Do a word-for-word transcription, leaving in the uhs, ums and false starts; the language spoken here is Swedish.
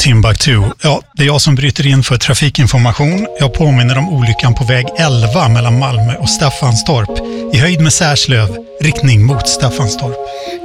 Timbuktu. Ja, det är jag som bryter in för trafikinformation. Jag påminner om olyckan på väg elva mellan Malmö och Staffanstorp i höjd med Särslöv, riktning mot Staffanstorp.